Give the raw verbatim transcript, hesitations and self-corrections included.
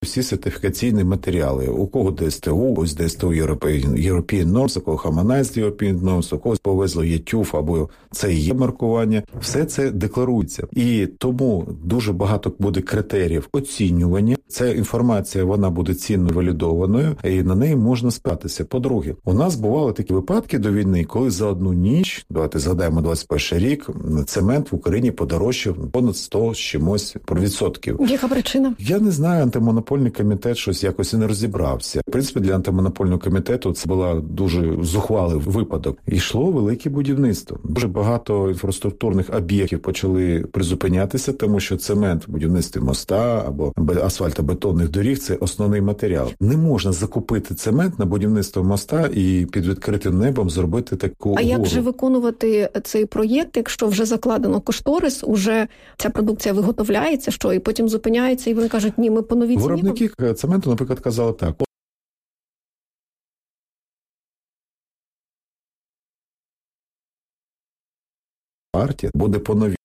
всі сертифікаційні матеріали. У кого ді ес те у, ось ді ес те у European, European Norms, у кого Harmonized European Norms, у когось повезло є тюф або це є маркування. Все це декларується. І тому дуже багато буде критеріїв оцінювання. Ця інформація, вона буде цінно валідованою, і на неї можна спиратися. По-друге, у нас бували такі випадки до війни, коли за одну ніч, давайте згадаємо двадцять перший рік, цемент в Україні подорожчав понад сто з чимось відсотків. Яка причина? Я не знаю, антимонопольний комітет щось якось і не розібрався. В принципі, для антимонопольного комітету це була дуже зухвалий випадок. Йшло велике будівництво. Дуже багато інфраструктурних об'єктів почали призупинятися, тому що цемент в будівництві моста або асфальтобетонних доріг – це основний матеріал. Не можна закупити цемент на будівництво моста і під відкритим небом зробити таку А гору. як же виконувати цей проєкт, якщо вже закладено кошторис, уже ця продукція виготовляється, що і потім зупиняється, і вони кажуть, ні, ми по новій ціні. Виробники цементу, наприклад, казали так: партія буде по новій.